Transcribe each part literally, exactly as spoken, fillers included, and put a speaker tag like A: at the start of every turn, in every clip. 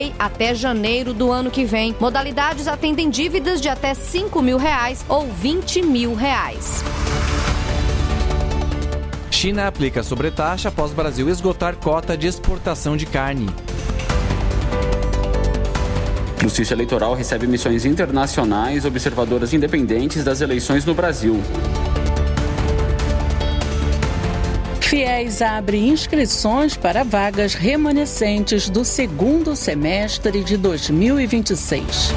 A: até janeiro do ano que vem. Modalidades atendem dívidas de até cinco mil reais ou vinte mil reais.
B: China aplica sobretaxa após Brasil esgotar cota de exportação de carne.
C: Justiça Eleitoral recebe missões internacionais observadoras independentes das eleições no Brasil.
D: Fiéis abre inscrições para vagas remanescentes do segundo semestre de dois mil e vinte e seis.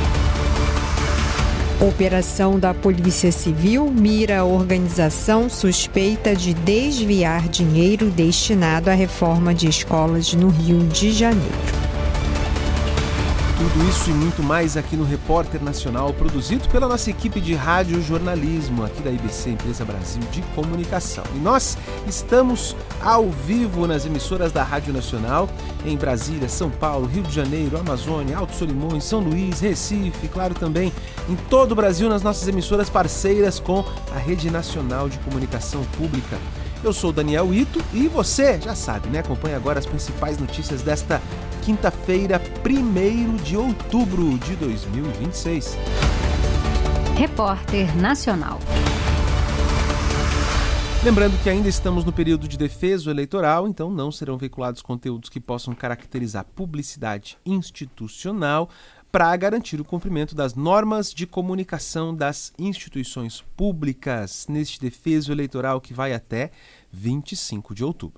E: Operação da Polícia Civil mira a organização suspeita de desviar dinheiro destinado à reforma de escolas no Rio de Janeiro.
F: Tudo isso e muito mais aqui no Repórter Nacional, produzido pela nossa equipe de rádio jornalismo aqui da I B C, Empresa Brasil de Comunicação. E nós estamos ao vivo nas emissoras da Rádio Nacional, em Brasília, São Paulo, Rio de Janeiro, Amazônia, Alto Solimões, São Luís, Recife, claro também em todo o Brasil nas nossas emissoras parceiras com a Rede Nacional de Comunicação Pública. Eu sou o Daniel Ito e você já sabe, né? Acompanhe agora as principais notícias desta quinta-feira, primeiro de outubro de dois mil e vinte e seis.
A: Repórter Nacional.
F: Lembrando que ainda estamos no período de defeso eleitoral, então não serão veiculados conteúdos que possam caracterizar publicidade institucional para garantir o cumprimento das normas de comunicação das instituições públicas neste defeso eleitoral que vai até vinte e cinco de outubro.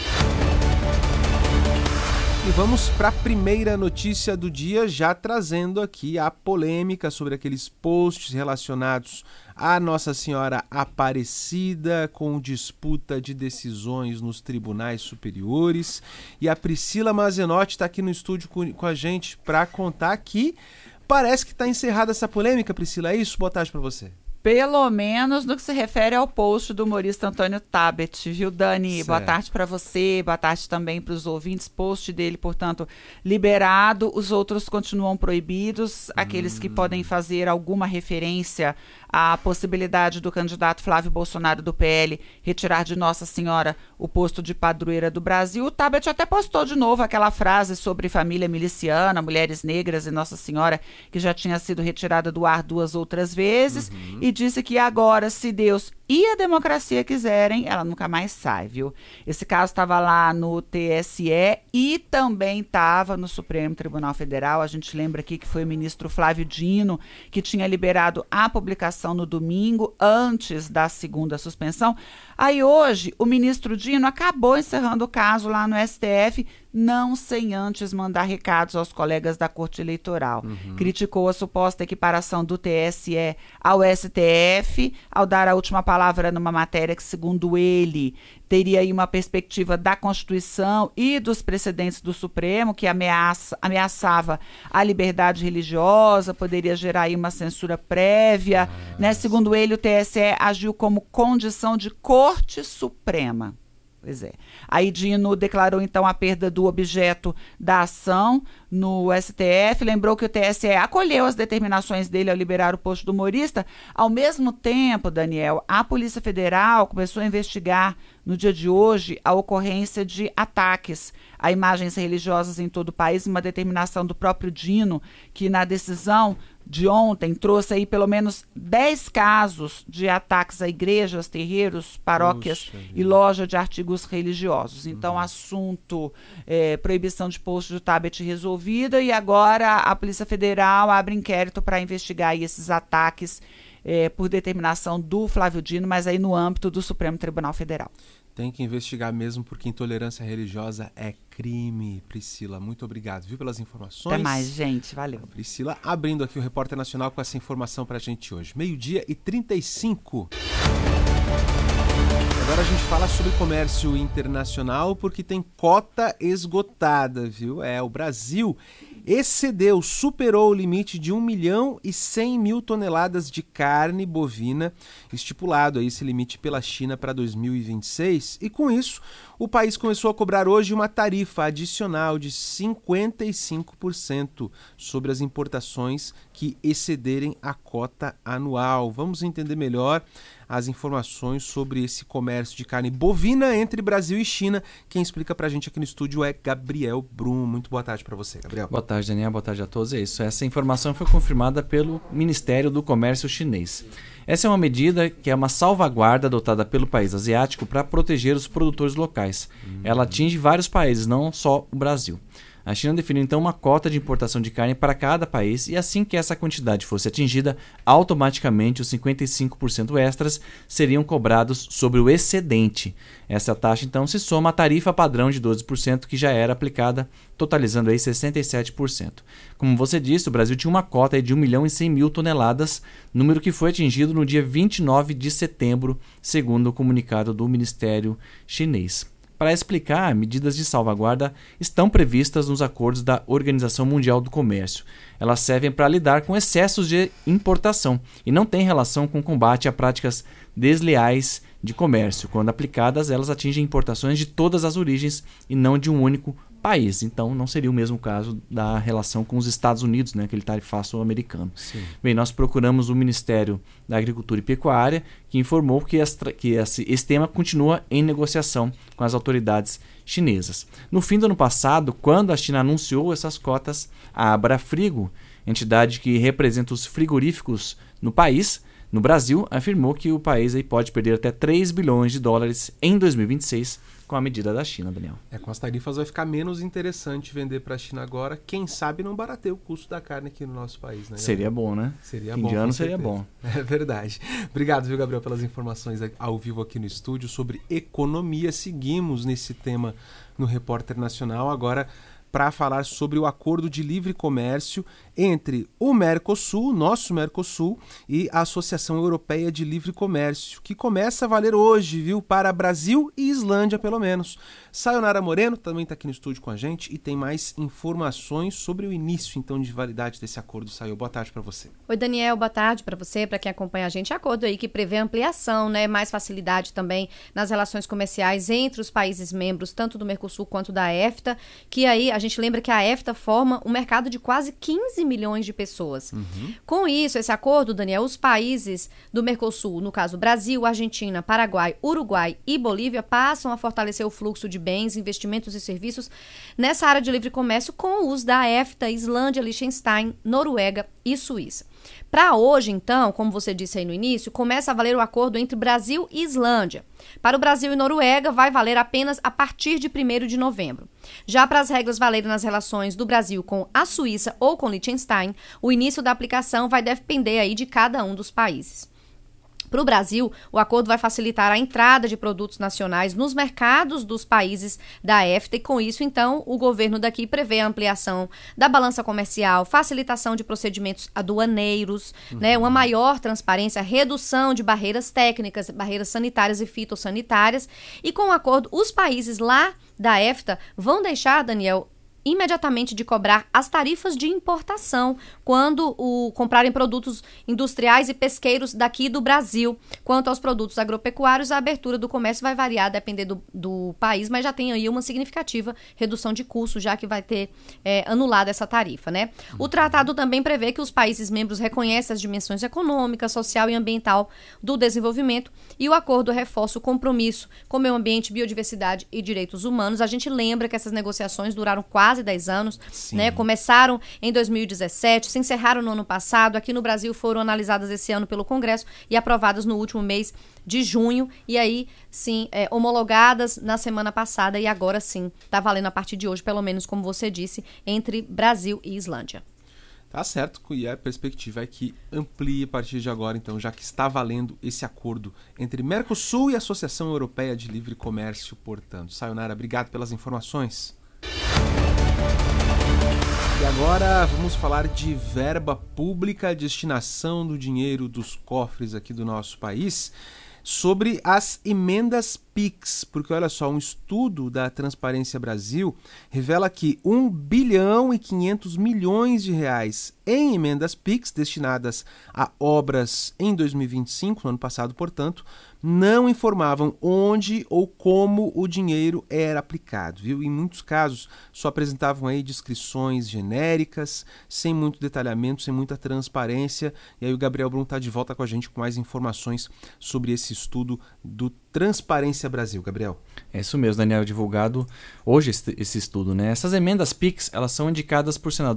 F: E vamos para a primeira notícia do dia, já trazendo aqui a polêmica sobre aqueles posts relacionados a Nossa Senhora Aparecida com disputa de decisões nos tribunais superiores. E a Priscila Mazenotti está aqui no estúdio com, com a gente para contar que parece que está encerrada essa polêmica, Priscila. É isso? Boa tarde para você.
G: Pelo menos no que se refere ao post do humorista Antônio Tabet, viu, Dani? Certo. Boa tarde para você, boa tarde também para os ouvintes. Post dele, portanto, liberado. Os outros continuam proibidos. Hum. Aqueles que podem fazer alguma referência à possibilidade do candidato Flávio Bolsonaro do P L retirar de Nossa Senhora o posto de padroeira do Brasil. O Tabet até postou de novo aquela frase sobre família miliciana, mulheres negras e Nossa Senhora, que já tinha sido retirada do ar duas outras vezes. Uhum. E disse que agora, se Deus e a democracia quiserem, ela nunca mais sai, viu? Esse caso estava lá no T S E e também estava no Supremo Tribunal Federal. A gente lembra aqui que foi o ministro Flávio Dino que tinha liberado a publicação no domingo, antes da segunda suspensão. Aí hoje, o ministro Dino acabou encerrando o caso lá no S T F, não sem antes mandar recados aos colegas da Corte Eleitoral. Uhum. Criticou a suposta equiparação do T S E ao S T F, ao dar a última palavra numa matéria que, segundo ele, teria aí uma perspectiva da Constituição e dos precedentes do Supremo, que ameaça, ameaçava a liberdade religiosa, poderia gerar aí uma censura prévia. Né? Segundo ele, o T S E agiu como condição de Corte Suprema. Pois é. Aí Dino declarou então a perda do objeto da ação no S T F, lembrou que o T S E acolheu as determinações dele ao liberar o posto do humorista. Ao mesmo tempo, Daniel, a Polícia Federal começou a investigar no dia de hoje a ocorrência de ataques a imagens religiosas em todo o país, uma determinação do próprio Dino, que na decisão de ontem trouxe aí pelo menos dez casos de ataques a igrejas, terreiros, paróquias Puxa e loja de artigos religiosos. Então, uhum. assunto é, proibição de posto de tablet resolvida, e agora a Polícia Federal abre inquérito para investigar aí esses ataques é, por determinação do Flávio Dino, mas aí no âmbito do Supremo Tribunal Federal.
F: Tem que investigar mesmo, porque intolerância religiosa é crime. Priscila, muito obrigado, viu, pelas informações.
G: Até mais, gente. Valeu.
F: A Priscila abrindo aqui o Repórter Nacional com essa informação pra gente hoje. Meio-dia e trinta e cinco. Agora a gente fala sobre comércio internacional, porque tem cota esgotada, viu? É, o Brasil excedeu, superou o limite de um milhão e cem mil toneladas de carne bovina, estipulado aí esse limite pela China para dois mil e vinte e seis, e com isso o país começou a cobrar hoje uma tarifa adicional de cinquenta e cinco por cento sobre as importações que excederem a cota anual. Vamos entender melhor as informações sobre esse comércio de carne bovina entre Brasil e China. Quem explica pra gente aqui no estúdio é Gabriel Brum. Muito boa tarde para você, Gabriel.
B: Boa tarde, Daniel. Boa tarde a todos. É isso. Essa informação foi confirmada pelo Ministério do Comércio chinês. Essa é uma medida que é uma salvaguarda adotada pelo país asiático para proteger os produtores locais. Hum. Ela atinge vários países, não só o Brasil. A China definiu então uma cota de importação de carne para cada país e assim que essa quantidade fosse atingida, automaticamente os cinquenta e cinco por cento extras seriam cobrados sobre o excedente. Essa taxa então se soma à tarifa padrão de doze por cento que já era aplicada, totalizando aí sessenta e sete por cento. Como você disse, o Brasil tinha uma cota de um milhão e cem mil toneladas, número que foi atingido no dia vinte e nove de setembro, segundo o comunicado do Ministério chinês. Para explicar, medidas de salvaguarda estão previstas nos acordos da Organização Mundial do Comércio. Elas servem para lidar com excessos de importação e não têm relação com o combate a práticas desleais de comércio. Quando aplicadas, elas atingem importações de todas as origens e não de um único país. Então, não seria o mesmo caso da relação com os Estados Unidos, né, aquele tarifaço americano. Sim. Bem, nós procuramos o Ministério da Agricultura e Pecuária, que informou que, esta, que esse, esse tema continua em negociação com as autoridades chinesas. No fim do ano passado, quando a China anunciou essas cotas, a Abrafrigo, entidade que representa os frigoríficos no país, no Brasil, afirmou que o país aí pode perder até três bilhões de dólares em dois mil e vinte e seis com a medida da China, Daniel.
F: É, com as tarifas vai ficar menos interessante vender para a China agora. Quem sabe não barateia o custo da carne aqui no nosso país, né?
B: Seria bom, né?
F: Seria
B: Fim
F: bom.
B: de ano seria bom.
F: É verdade. Obrigado, viu, Gabriel, pelas informações ao vivo aqui no estúdio sobre economia. Seguimos nesse tema no Repórter Nacional. Agora, para falar sobre o acordo de livre comércio entre o Mercosul, nosso Mercosul, e a Associação Europeia de Livre Comércio, que começa a valer hoje, viu, para Brasil e Islândia, pelo menos. Sayonara Moreno também está aqui no estúdio com a gente e tem mais informações sobre o início, então, de validade desse acordo. Sayo, boa tarde para você.
A: Oi, Daniel, boa tarde para você, para quem acompanha a gente. Acordo aí que prevê ampliação, né, mais facilidade também nas relações comerciais entre os países membros, tanto do Mercosul quanto da EFTA, que aí a gente lembra que a EFTA forma um mercado de quase quinze milhões de pessoas. Uhum. Com isso, esse acordo, Daniel, os países do Mercosul, no caso Brasil, Argentina, Paraguai, Uruguai e Bolívia, passam a fortalecer o fluxo de bens, investimentos e serviços nessa área de livre comércio com o uso da EFTA, Islândia, Liechtenstein, Noruega e Suíça. Para hoje, então, como você disse aí no início, começa a valer o acordo entre Brasil e Islândia. Para o Brasil e Noruega, vai valer apenas a partir de primeiro de novembro. Já para as regras valerem nas relações do Brasil com a Suíça ou com Liechtenstein, o início da aplicação vai depender aí de cada um dos países. Para o Brasil, o acordo vai facilitar a entrada de produtos nacionais nos mercados dos países da EFTA e, com isso, então, o governo daqui prevê a ampliação da balança comercial, facilitação de procedimentos aduaneiros, uhum. né, uma maior transparência, redução de barreiras técnicas, barreiras sanitárias e fitossanitárias. E, com o acordo, os países lá da EFTA vão deixar, Daniel, imediatamente de cobrar as tarifas de importação quando o, comprarem produtos industriais e pesqueiros daqui do Brasil. Quanto aos produtos agropecuários, a abertura do comércio vai variar, depender do, do país, mas já tem aí uma significativa redução de custo, já que vai ter é, anulado essa tarifa, né? O tratado também prevê que os países membros reconhecem as dimensões econômica, social e ambiental do desenvolvimento e o acordo reforça o compromisso com o meio ambiente, biodiversidade e direitos humanos. A gente lembra que essas negociações duraram quase dez anos, né? Começaram em dois mil e dezessete, se encerraram no ano passado, aqui no Brasil foram analisadas esse ano pelo Congresso e aprovadas no último mês de junho, e aí sim, é, homologadas na semana passada e agora sim, tá valendo a partir de hoje, pelo menos como você disse, entre Brasil e Islândia.
F: Tá certo, e a perspectiva é que amplie a partir de agora, então, já que está valendo esse acordo entre Mercosul e a Associação Europeia de Livre Comércio, portanto. Sayonara, obrigado pelas informações. E agora vamos falar de verba pública, destinação do dinheiro dos cofres aqui do nosso país, sobre as emendas Pix, porque olha só, um estudo da Transparência Brasil revela que um bilhão e quinhentos milhões de reais em emendas Pix destinadas a obras em dois mil e vinte e cinco, no ano passado, portanto, não informavam onde ou como o dinheiro era aplicado, viu? Em muitos casos, só apresentavam aí descrições genéricas, sem muito detalhamento, sem muita transparência. E aí o Gabriel Brum está de volta com a gente com mais informações sobre esse estudo do Transparência Brasil. Gabriel.
B: É isso mesmo, Daniel, divulgado hoje esse, esse estudo, né? Essas emendas Pix, elas são indicadas por senadores